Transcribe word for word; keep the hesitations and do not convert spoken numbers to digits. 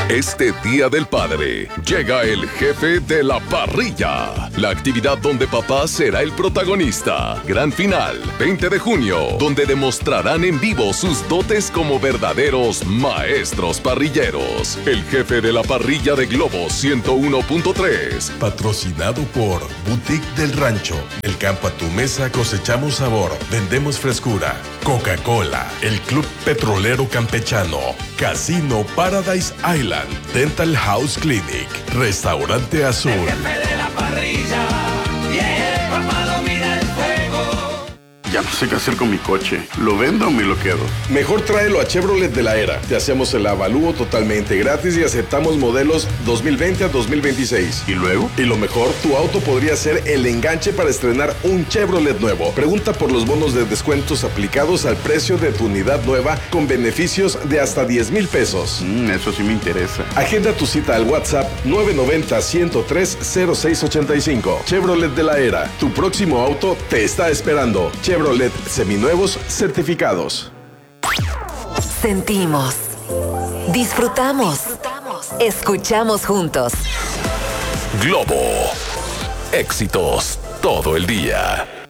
Este Día del Padre, llega el jefe de la parrilla. La actividad donde papá será el protagonista. Gran final, veinte de junio, donde demostrarán en vivo sus dotes como verdaderos maestros parrilleros. El jefe de la parrilla de Globo ciento uno punto tres. Patrocinado por Boutique del Rancho. Del campo a tu mesa cosechamos sabor, vendemos frescura. Coca-Cola, el Club Petrolero Campechano, Casino Paradise Island, Dental House Clinic, Restaurante Azul. El jefe de la parrilla, y el papá domina el fuego. Ya no sé qué hacer con mi coche. ¿Lo vendo o me lo quedo? Mejor tráelo a Chevrolet de la Era. Te hacemos el avalúo totalmente gratis y aceptamos modelos dos mil veinte a dos mil veintiséis. ¿Y luego? Y lo mejor, tu auto podría ser el enganche para estrenar un Chevrolet nuevo. Pregunta por los bonos de descuentos aplicados al precio de tu unidad nueva con beneficios de hasta diez mil pesos. Mm, eso sí me interesa. Agenda tu cita al WhatsApp nueve nueve cero, ciento tres, cero seis ochenta y cinco. Chevrolet de la Era. Tu próximo auto te está esperando. Chevrolet seminuevos certificados. Sentimos, disfrutamos, escuchamos juntos. Globo, éxitos todo el día.